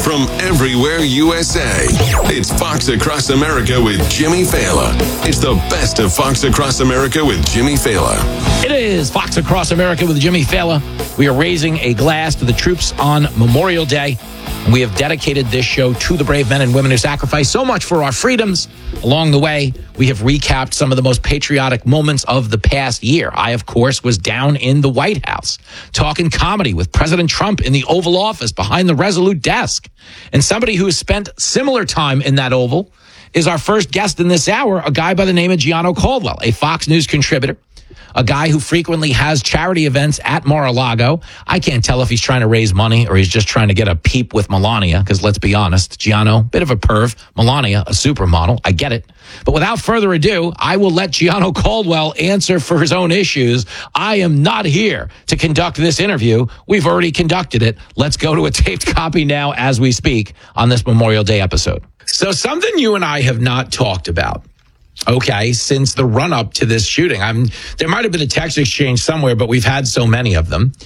from everywhere USA. It's Fox Across America with Jimmy Fallon. It's the best of Fox Across America with Jimmy Fallon. It is Fox Across America with Jimmy Fallon. We are raising a glass to the troops on Memorial Day. And we have dedicated this show to the brave men and women who sacrificed so much for our freedoms. Along the way, we have recapped some of the most patriotic moments of the past year. I, of course, was down in the White House talking comedy with President Trump in the Oval Office behind the Resolute desk. And somebody who has spent similar time in that Oval is our first guest in this hour, a guy by the name of Gianno Caldwell, a Fox News contributor. A guy who frequently has charity events at Mar-a-Lago. I can't tell if he's trying to raise money or he's just trying to get a peep with Melania, because let's be honest, Gianno, bit of a perv. Melania, a supermodel. I get it. But without further ado, I will let Gianno Caldwell answer for his own issues. I am not here to conduct this interview. We've already conducted it. Let's go to a taped copy now as we speak on this Memorial Day episode. So something you and I have not talked about, okay, since the run-up to this shooting, there might have been a text exchange somewhere, but we've had so many of them,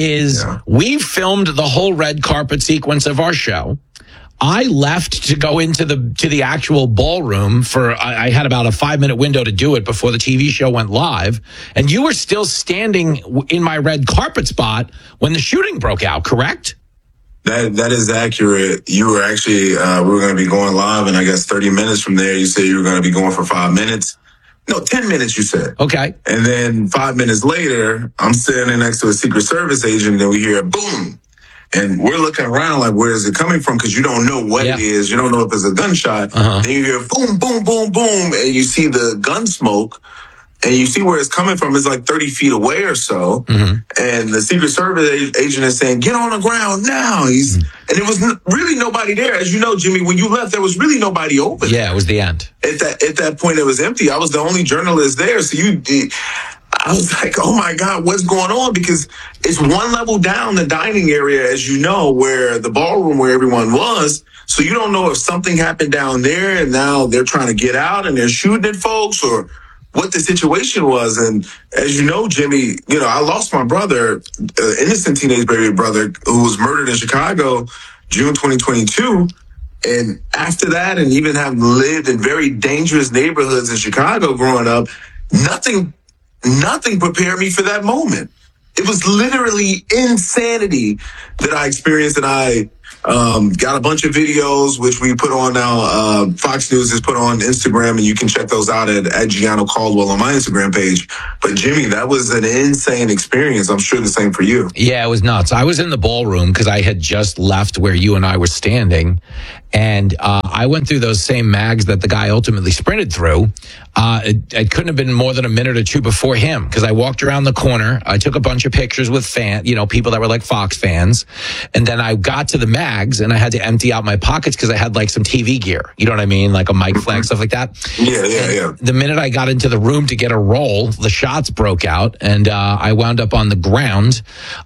we filmed the whole red carpet sequence of our show. I left to go into the actual ballroom I had about a 5-minute window to do it before the TV show went live. And you were still standing in my red carpet spot when the shooting broke out, correct? That is accurate. You were actually, we were going to be going live, and I guess 30 minutes from there, you said you were going to be going for 5 minutes. No, 10 minutes, you said. Okay. And then 5 minutes later, I'm standing next to a Secret Service agent, and we hear a boom. And we're looking around like, where is it coming from? Because you don't know what it is. You don't know if it's a gunshot. And you hear boom, boom, boom, boom, and you see the gun smoke. And you see where it's coming from. It's like 30 feet away or so. And the Secret Service agent is saying, get on the ground now. And it was really nobody there. As you know, Jimmy, when you left, there was really nobody over there. Yeah, it was the end. At that point, it was empty. I was the only journalist there. So I was like, oh my God, what's going on? Because it's one level down the dining area, as you know, where the ballroom where everyone was. So you don't know if something happened down there and now they're trying to get out and they're shooting at folks, or what the situation was. And as you know, Jimmy, I lost my brother, innocent teenage baby brother, who was murdered in Chicago, June 2022. And after that, and even having lived in very dangerous neighborhoods in Chicago growing up, nothing prepared me for that moment. It was literally insanity that I experienced, and I got a bunch of videos, which we put on now. Fox News has put on Instagram, and you can check those out at Gianno Caldwell on my Instagram page. But Jimmy, that was an insane experience. I'm sure the same for you. Yeah, it was nuts. I was in the ballroom because I had just left where you and I were standing. And I went through those same mags that the guy ultimately sprinted through. It couldn't have been more than a minute or two before him, because I walked around the corner. I took a bunch of pictures with people that were like Fox fans. And then I got to the mags and I had to empty out my pockets because I had like some TV gear. You know what I mean? Like a mic flag, stuff like that. Yeah. The minute I got into the room to get a roll, the shots broke out and I wound up on the ground.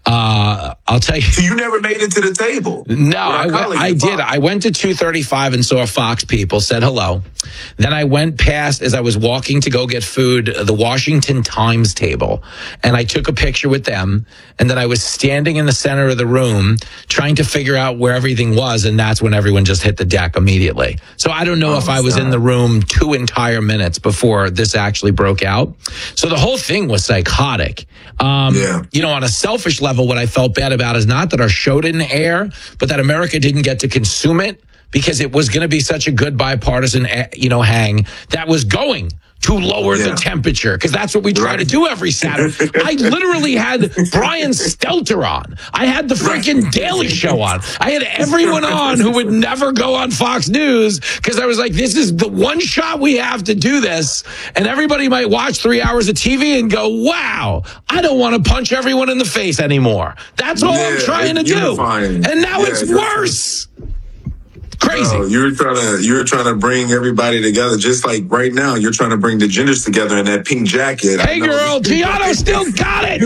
I'll tell you. So you never made it to the table? No, I did. I went to 235 and saw Fox people, said hello. Then I went past, as I was walking to go get food, the Washington Times table, and I took a picture with them. And then I was standing in the center of the room trying to figure out where everything was, and that's when everyone just hit the deck immediately. So I don't know if I was in the room 2 entire minutes before this actually broke out. So the whole thing was psychotic. On a selfish level, what I felt bad about is not that our show didn't air, but that America didn't get to consume it, because it was going to be such a good bipartisan, hang that was going to lower the temperature, because that's what we try to do every Saturday. I literally had Brian Stelter on. I had the freaking Daily Show on. I had everyone on who would never go on Fox News, because I was like, this is the one shot we have to do this. And everybody might watch 3 hours of TV and go, wow, I don't want to punch everyone in the face anymore. That's all I'm trying to do. And now it's worse. Crazy. You were trying to bring everybody together, just like right now you're trying to bring the genders together in that pink jacket. Hey, girl, Gianno still got it.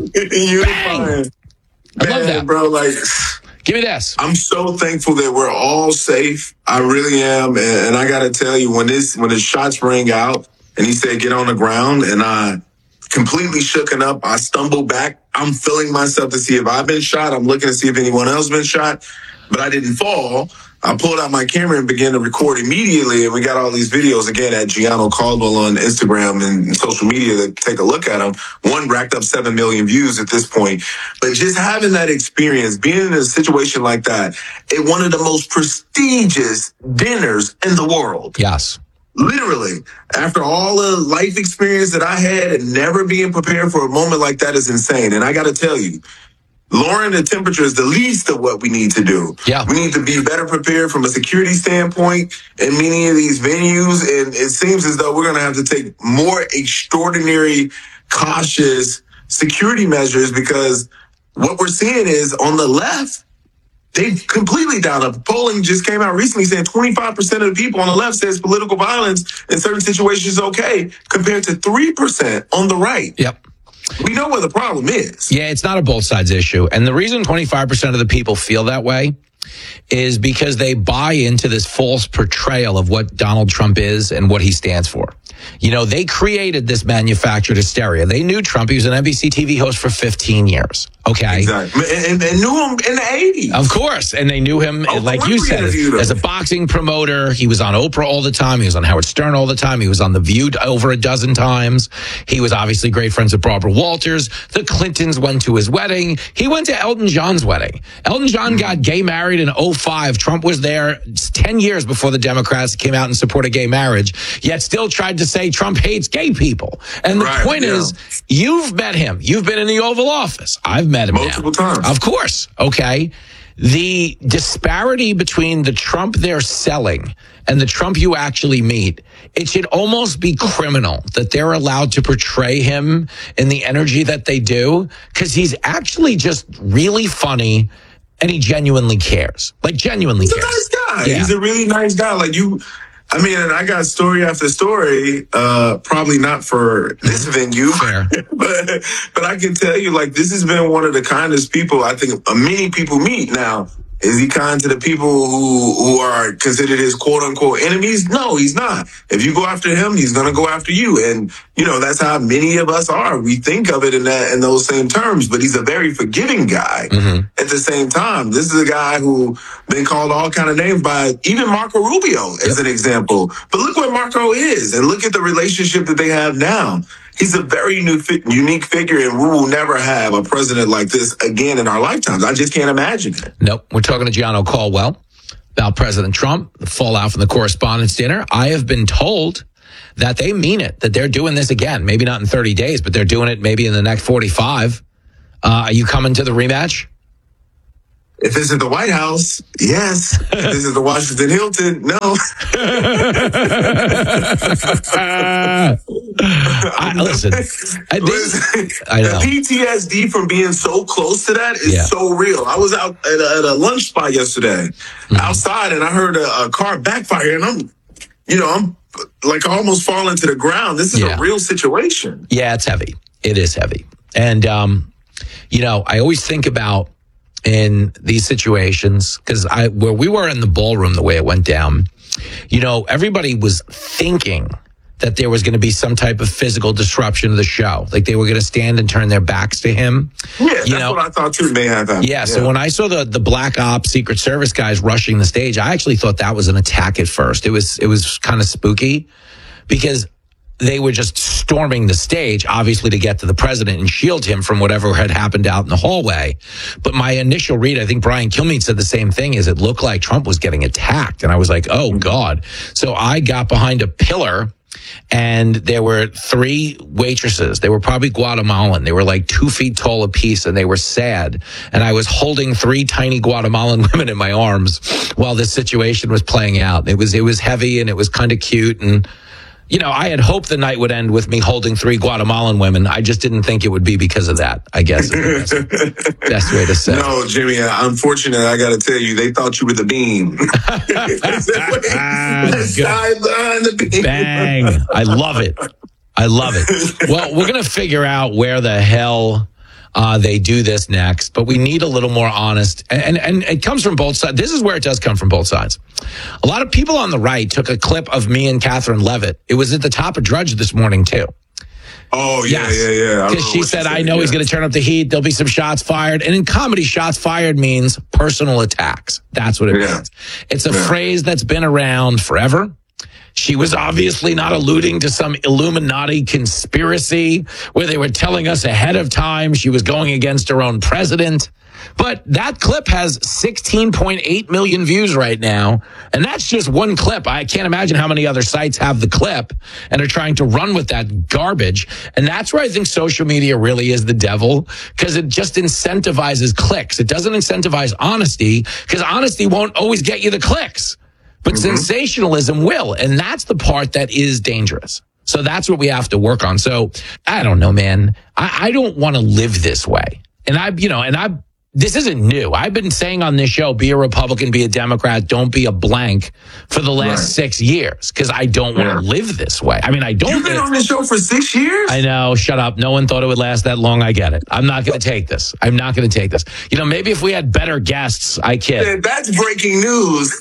Bang! I love that, bro. Like, give me this. I'm so thankful that we're all safe. I really am, and I got to tell you, when his shots rang out and he said, "Get on the ground," and I completely shooken up. I stumble back. I'm feeling myself to see if I've been shot. I'm looking to see if anyone else been shot, but I didn't fall. I pulled out my camera and began to record immediately, and we got all these videos again at Gianno Caldwell on Instagram and social media to take a look at them. One racked up 7 million views at this point. But just having that experience, being in a situation like that, at one of the most prestigious dinners in the world. Yes. Literally, after all the life experience that I had and never being prepared for a moment like that is insane. And I got to tell you, lowering the temperature is the least of what we need to do. Yeah. We need to be better prepared from a security standpoint in many of these venues. And it seems as though we're going to have to take more extraordinary, cautious security measures, because what we're seeing is on the left, they've completely down up. Polling just came out recently saying 25% of the people on the left says political violence in certain situations is okay, compared to 3% on the right. Yep. We know where the problem is. Yeah, it's not a both sides issue. And the reason 25% of the people feel that way is because they buy into this false portrayal of what Donald Trump is and what he stands for. You know, they created this manufactured hysteria. They knew Trump. He was an NBC TV host for 15 years. Okay. Exactly. And knew him in the 80s. Of course. And they knew him, like you said, as a boxing promoter. He was on Oprah all the time. He was on Howard Stern all the time. He was on The View over a dozen times. He was obviously great friends with Barbara Walters. The Clintons went to his wedding. He went to Elton John's wedding. Elton John got gay married in 2005. Trump was there 10 years before the Democrats came out and supported gay marriage, yet still tried to say Trump hates gay people. And the point is, you've met him. You've been in the Oval Office. I've met him multiple times. Of course. Okay. The disparity between the Trump they're selling and the Trump you actually meet, it should almost be criminal that they're allowed to portray him in the energy that they do, because he's actually just really funny and he genuinely cares. Like, genuinely cares. He's a nice guy. Yeah. He's a really nice guy. Like, I mean, and I got story after story, probably not for this venue, but I can tell you, like, this has been one of the kindest people I think many people meet. Now, is he kind to the people who are considered his quote unquote enemies? No, he's not. If you go after him, he's going to go after you. And, you know, that's how many of us are. We think of it in those same terms, but he's a very forgiving guy. Mm-hmm. At the same time, this is a guy who been called all kind of names by even Marco Rubio as an example. But look where Marco is, and look at the relationship that they have now. He's a very unique figure, and we will never have a president like this again in our lifetimes. I just can't imagine it. Nope. We're talking to Gianno Caldwell about President Trump, the fallout from the Correspondents' Dinner. I have been told that they mean it, that they're doing this again. Maybe not in 30 days, but they're doing it maybe in the next 45. Are you coming to the rematch? If this is the White House, yes. If this is the Washington Hilton, no. Listen, I know. The PTSD from being so close to that is so real. I was out at a lunch spot yesterday, outside, and I heard a car backfire, and I'm like almost falling to the ground. This is a real situation. Yeah, it's heavy. It is heavy. And, I always think about in these situations, because where we were in the ballroom, the way it went down, everybody was thinking that there was going to be some type of physical disruption of the show. Like they were going to stand and turn their backs to him. Yeah, that's what I thought too may have happened. Yeah, so when I saw the Black Ops Secret Service guys rushing the stage, I actually thought that was an attack at first. It was kind of spooky because they were just storming the stage, obviously, to get to the president and shield him from whatever had happened out in the hallway. But my initial read, I think Brian Kilmeade said the same thing, is it looked like Trump was getting attacked. And I was like, oh, God. So I got behind a pillar, and there were 3 waitresses. They were probably Guatemalan. They were like 2 feet tall apiece, and they were sad. And I was holding 3 tiny Guatemalan women in my arms while this situation was playing out. It was heavy, and it was kind of cute, and I had hoped the night would end with me holding 3 Guatemalan women. I just didn't think it would be because of that, I guess. Is the best way to say it. No, Jimmy, unfortunately, I got to tell you, they thought you were the beam. The beam. Bang. I love it. Well, we're going to figure out where the hell they do this next, but we need a little more honest. And it comes from both sides. This is where it does come from both sides. A lot of people on the right took a clip of me and Catherine Levitt. It was at the top of Drudge this morning, too. Oh, yeah. Because she said, I know he's going to turn up the heat. There'll be some shots fired. And in comedy, shots fired means personal attacks. That's what it means. It's a phrase that's been around forever. She was obviously not alluding to some Illuminati conspiracy where they were telling us ahead of time she was going against her own president. But that clip has 16.8 million views right now. And that's just one clip. I can't imagine how many other sites have the clip and are trying to run with that garbage. And that's where I think social media really is the devil, because it just incentivizes clicks. It doesn't incentivize honesty, because honesty won't always get you the clicks. But sensationalism will. And that's the part that is dangerous. So that's what we have to work on. So I don't know, man. I don't want to live this way. And this isn't new. I've been saying on this show, be a Republican, be a Democrat, don't be a blank for the last 6 years, because I don't want to live this way. I mean, I don't. You've been on this show for 6 years? I know. Shut up. No one thought it would last that long. I get it. I'm not going to take this. Maybe if we had better guests, I kid. That's breaking news.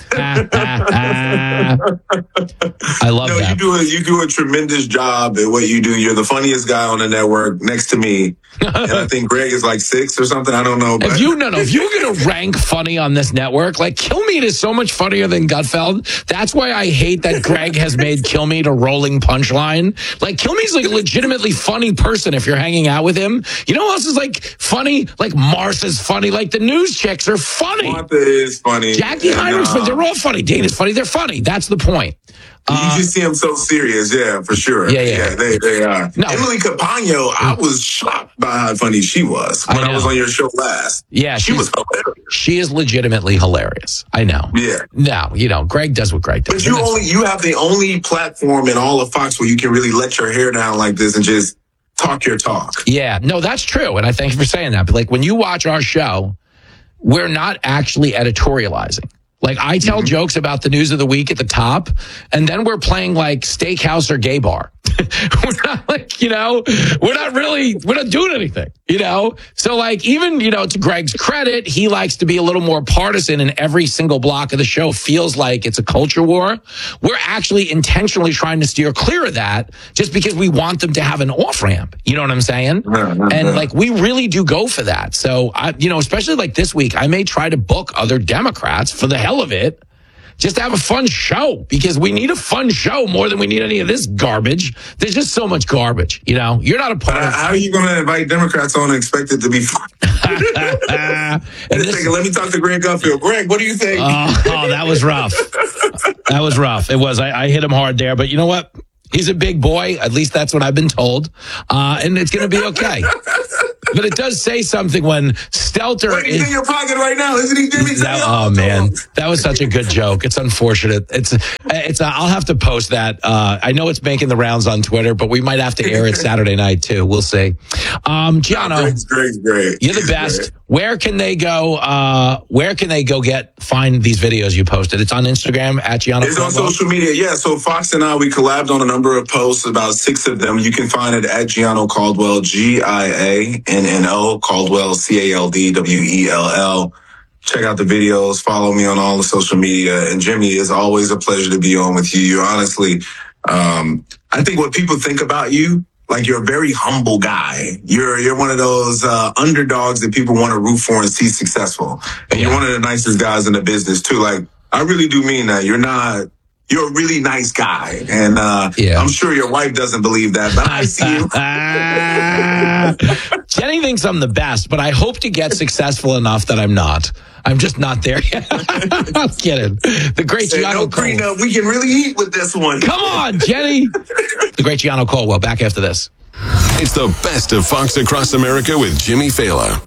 I love that. You do a tremendous job at what you do. You're the funniest guy on the network next to me. And I think Greg is like 6 or something. I don't know. But if you're going to rank funny on this network, like Kilmeade is so much funnier than Gutfeld. That's why I hate that Greg has made Kilmeade a rolling punchline. Like Kilmeade's like a legitimately funny person if you're hanging out with him. You know who else is like funny? Like Martha's funny. Like the news chicks are funny. Martha is funny. Jackie Heinrich's funny. They're all funny. Dana's funny. They're funny. That's the point. You just see them so serious, for sure. Yeah, they are. No. Emily Capano, I was shocked by how funny she was when I was on your show last. Yeah, she was hilarious. She is legitimately hilarious. I know. Yeah. No, Greg does what Greg does. But you have the only platform in all of Fox where you can really let your hair down like this and just talk your talk. Yeah, no, that's true, and I thank you for saying that. But like when you watch our show, we're not actually editorializing. Like I tell jokes about the news of the week at the top, and then we're playing like Steakhouse or Gay Bar. We're not like, we're not doing anything, So like even, to Greg's credit, he likes to be a little more partisan, and every single block of the show feels like it's a culture war. We're actually intentionally trying to steer clear of that just because we want them to have an off ramp. You know what I'm saying? And like we really do go for that. So especially like this week, I may try to book other Democrats for the hell of it, just to have a fun show, because we need a fun show more than we need any of this garbage. There's just so much garbage, You're not a part of... How are you going to invite Democrats on and expect it to be fun? Let me talk to Greg Gutfeld. Greg, what do you think? Oh, that was rough. That was rough. It was. I hit him hard there, but you know what? He's a big boy. At least that's what I've been told. And it's going to be okay. But it does say something when Stelter... Wait, he's in your pocket right now, isn't he, Jimmy? Oh, man. That was such a good joke. It's unfortunate. I'll have to post that. I know it's making the rounds on Twitter, but we might have to air it Saturday night, too. We'll see. Gianno, Greg's great. You're the best. Great. Where can they go? Find these videos you posted? It's on Instagram at Gianno. It's on social media. Yeah. So Fox and I, we collabed on a number of posts, about 6 of them. You can find it at Gianno Caldwell, GIANNO Caldwell, CALDWELL. Check out the videos. Follow me on all the social media. And Jimmy, it's always a pleasure to be on with you. You're honestly, I think what people think about you, like you're a very humble guy. You're one of those underdogs that people want to root for and see successful. And you're one of the nicest guys in the business too. Like I really do mean that. You're a really nice guy. And I'm sure your wife doesn't believe that, but I see you. Jenny thinks I'm the best, but I hope to get successful enough that I'm not. I'm just not there yet. I'm kidding. The great Gianno Caldwell. We can really eat with this one. Come on, Jenny. The great Gianno Caldwell. Back after this. It's the best of Fox Across America with Jimmy Fallon.